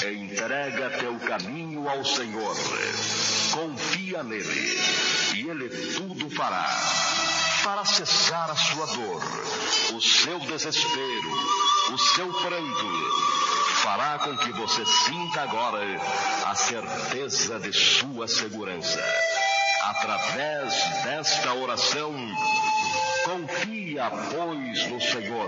Entrega teu caminho ao Senhor. Confia nele e ele tudo fará. Para cessar a sua dor, o seu desespero, o seu pranto. Fará com que você sinta agora a certeza de sua segurança. Através desta oração, confia, pois, no Senhor.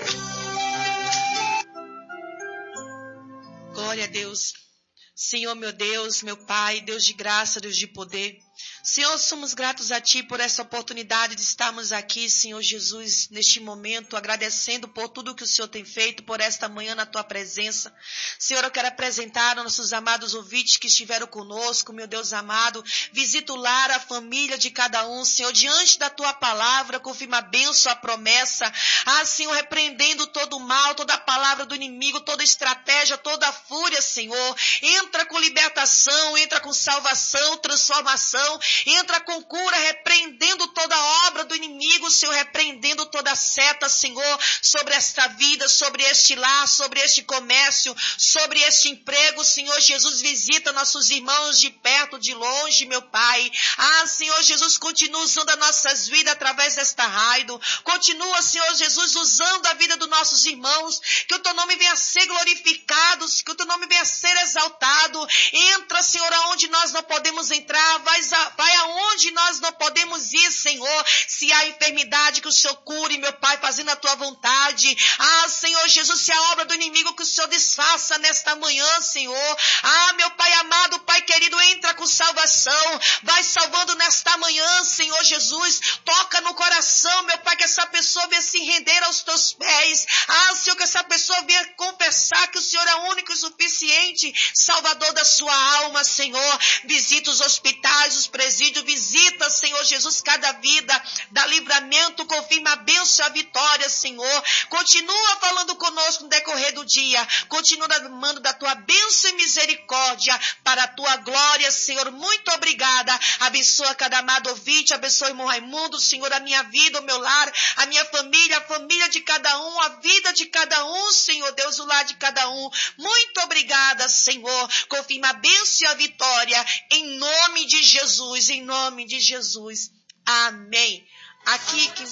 Glória a Deus. Senhor, meu Deus, meu Pai, Deus de graça, Deus de poder. Senhor, somos gratos a Ti por essa oportunidade de estarmos aqui, Senhor Jesus, neste momento, agradecendo por tudo que o Senhor tem feito, por esta manhã na Tua presença. Senhor, eu quero apresentar aos nossos amados ouvintes que estiveram conosco, meu Deus amado, visita o lar, a família de cada um, Senhor, diante da Tua palavra, confirma a bênção, a promessa, Senhor, repreendendo todo o mal, toda a palavra do inimigo, toda a estratégia, toda a fúria, Senhor, entra com libertação, entra com salvação, transformação, entra com cura, repreendendo toda a obra do inimigo, Senhor, repreendendo toda a seta, Senhor, sobre esta vida, sobre este lar, sobre este comércio, sobre este emprego, Senhor Jesus, visita nossos irmãos de perto, de longe, meu Pai. Senhor Jesus, continua usando as nossas vidas através desta rádio, continua, Senhor Jesus, usando a vida dos nossos irmãos, que o Teu nome venha a ser glorificado, que o Teu nome venha a ser exaltado. Entra, Senhor, aonde nós não podemos entrar, vai aonde nós não podemos ir, Senhor. Se há enfermidade, que o Senhor cure, meu Pai, fazendo a Tua vontade. Senhor Jesus, se a obra do inimigo, que o Senhor desfaça nesta manhã, Senhor. Meu Pai amado, Pai querido, entra com salvação. Vai salvando nesta manhã, Senhor Jesus. Toca no coração, meu Pai, que essa pessoa venha se render aos Teus pés. Senhor, que essa pessoa venha confessar que o Senhor é o único e suficiente Salvador da sua alma, Senhor. Visita os hospitais, os presídios, visita, Senhor Jesus, cada vida, dá livramento, confirma a bênção e a vitória, Senhor. Continua falando conosco no decorrer do dia, continua derramando da Tua bênção e misericórdia para a Tua glória, Senhor. Muito obrigada. Abençoa cada amado ouvinte, abençoa o irmão Raimundo, Senhor, a minha vida, o meu lar, a minha família, a família de cada um, a vida de cada um, Senhor Deus, o lar de cada um. Muito obrigada, Senhor. Confirma a bênção e a vitória em nome de Jesus, em nome de Jesus. Amém. Aqui que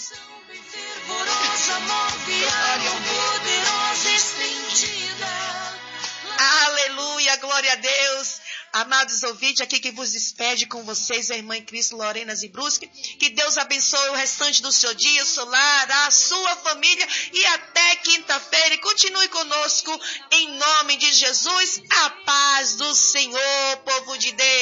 aleluia, glória a Deus. Amados ouvintes, aqui que vos despede com vocês, a irmã em Cristo, Lorena Zibruski. Que Deus abençoe o restante do seu dia, o seu lar, a sua família e até quinta-feira. E continue conosco em nome de Jesus. A paz do Senhor, povo de Deus.